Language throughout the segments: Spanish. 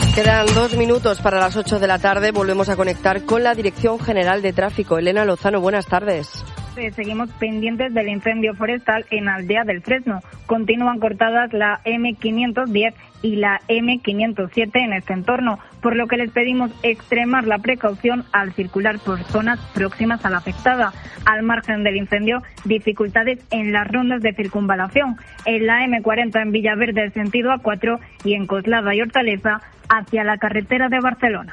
Quedan 2 minutos para las 8 de la tarde. Volvemos a conectar con la Dirección General de Tráfico. Elena Lozano, buenas tardes. Seguimos pendientes del incendio forestal en Aldea del Fresno. Continúan cortadas la M510 y la M507 en este entorno, por lo que les pedimos extremar la precaución al circular por zonas próximas a la afectada. Al margen del incendio, dificultades en las rondas de circunvalación. En la M40 en Villaverde, sentido A4, y en Coslada y Hortaleza, hacia la carretera de Barcelona.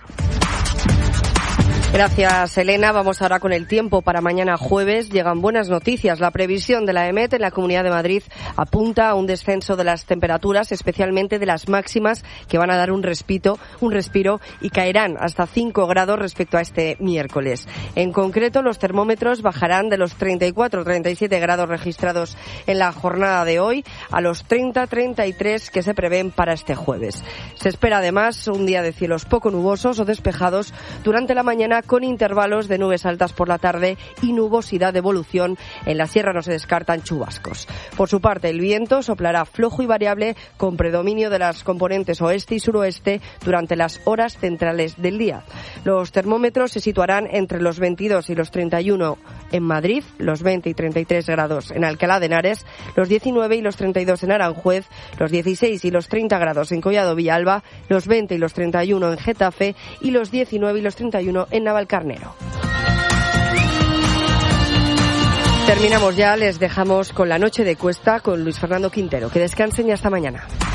Gracias, Elena. Vamos ahora con el tiempo para mañana jueves. Llegan buenas noticias. La previsión de la EMET en la Comunidad de Madrid apunta a un descenso de las temperaturas, especialmente de las máximas, que van a dar un respiro y caerán hasta 5 grados respecto a este miércoles. En concreto, los termómetros bajarán de los 34-37 grados registrados en la jornada de hoy a los 30-33 que se prevén para este jueves. Se espera además un día de cielos poco nubosos o despejados durante la mañana, con intervalos de nubes altas por la tarde y nubosidad de evolución. En la sierra no se descartan chubascos. Por su parte, el viento soplará flojo y variable, con predominio de las componentes oeste y suroeste durante las horas centrales del día. Los termómetros se situarán entre los 22 y los 31 en Madrid, los 20 y 33 grados en Alcalá de Henares, los 19 y los 32 en Aranjuez, los 16 y los 30 grados en Collado Villalba, los 20 y los 31 en Getafe y los 19 y los 31 en Navalcarnero. Terminamos ya, les dejamos con la noche de Cuesta con Luis Fernando Quintero. Que descansen y hasta mañana.